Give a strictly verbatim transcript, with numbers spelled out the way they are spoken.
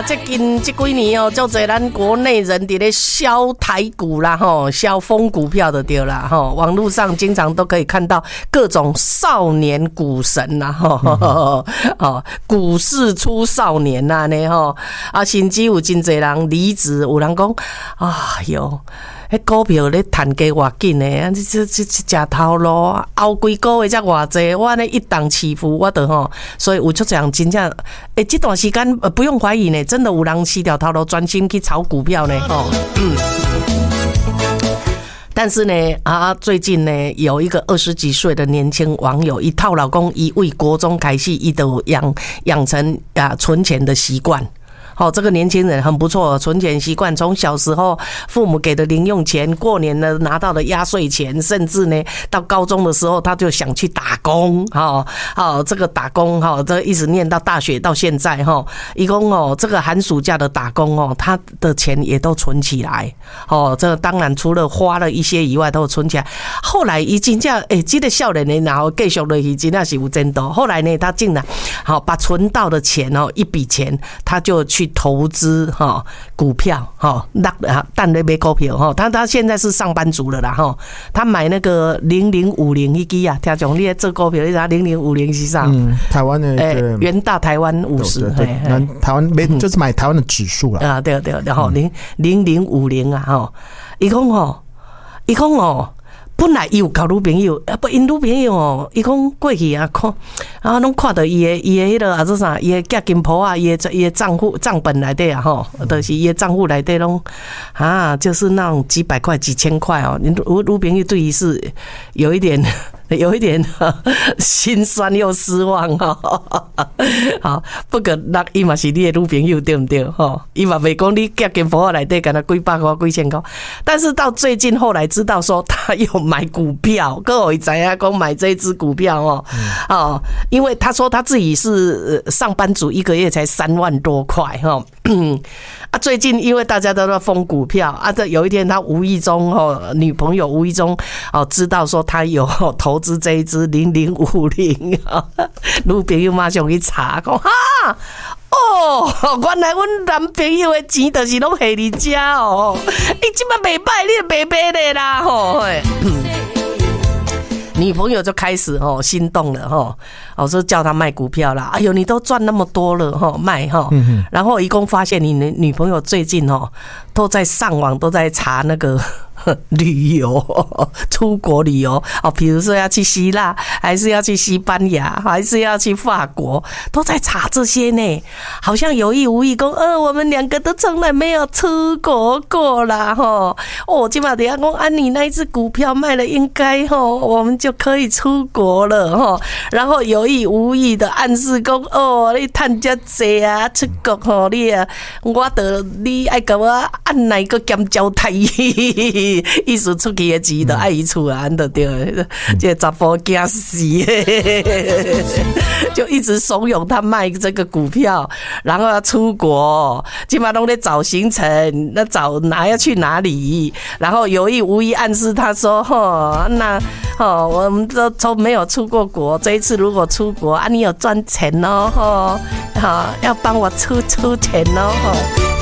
最近这几年哦，就在咱国内人伫咧销台股啦，吼，销疯股票的对啦，吼，网络上经常都可以看到各种少年股神啦，吼，哦，股市出少年呐，呢吼，啊，甚至有真侪人离职，有人讲，哎哟。迄股票咧赚加偌紧诶，这这这食头路，后几个月才偌济，我呢一档起伏，我得吼，所以有出这样真正，诶，这段时间不用怀疑呢，真的有人死掉头路，专心去炒股票呢，吼，嗯。但是呢，啊，最近呢，有一个二十几岁的年轻网友，一套老公一为国中开始，伊都养养成啊存钱的习惯。哦，这个年轻人很不错，存钱习惯从小时候父母给的零用钱，过年呢拿到的压岁钱，甚至呢到高中的时候他就想去打工，哈，哦，这个打工哈，这一直念到大学到现在哈，一共哦这个寒暑假的打工哦，他的钱也都存起来，哦，这个当然除了花了一些以外，都存起来。后来一真正诶，这个少年呢，然后继续落去，真的是有真多。后来呢，他竟然好把存到的钱哦，一笔钱他就去投资哈股票哈，那但那买股票哈，他他现在是上班族了啦哈，他买那个零零五零一支啊，听讲你在做股票，你知道零零五零是啥？ 嗯，台湾的诶，元大台湾五十， 对，台湾买就是买台湾的指数啦。 啊，对对，然后零零零五零啊哈，伊讲吼，伊讲哦。本来伊有交女朋友，啊不，因女朋友哦，伊讲过去啊，看，然后拢看到伊的伊的迄个啊，做啥？伊的嫁金婆啊，伊的伊的账户账本内底啊，吼，就是伊的账户内底拢啊，就是那种几百块、几千块哦。你女女朋友对于是有一点。有一点心酸又失望哈，好，不过那伊嘛是你的女朋友对不对哈？伊嘛袂讲你嫁金婆内底干那几百块、几千块，但是到最近后来知道说他有买股票，各位知影讲买这一支股票哦，哦，因为他说他自己是上班族，一个月才三万多块哈。啊，最近因为大家都在疯股票啊，这有一天他无意中哦，女朋友无意中哦知道说他有投资这一支零零五零啊，女朋友马上去查，讲哈哦，原来阮男朋友的钱就是拢下你家哦，伊即摆袂歹，你就袂买咧啦吼。女朋友就开始哦心动了哈，我说叫他卖股票啦，哎呦你都赚那么多了哈，卖哈，然后一共发现你女朋友最近哦都在上网都在查那个旅游，出国旅游哦，比如说要去希腊，还是要去西班牙，还是要去法国，都在查这些呢，好像有意无意讲，呃，我们两个都从来没有出国过啦哈，哦，今晚等下讲啊，你那一只股票卖了，应该吼，我们就可以出国了哈，然后有意无意的暗示讲，哦，你赚遮济啊，出国吼，你啊，我得你爱甲我按哪个减交太意思出去的钱都爱伊出啊，对对，这查甫惊死，就一直怂恿他卖这个股票，然后要出国，基本上都在找行程，那找哪要去哪里，然后有意无意暗示他说，吼，那吼我们都都没有出过国，这一次如果出国啊，你有赚钱哦，吼，好要帮我出出钱哦，吼。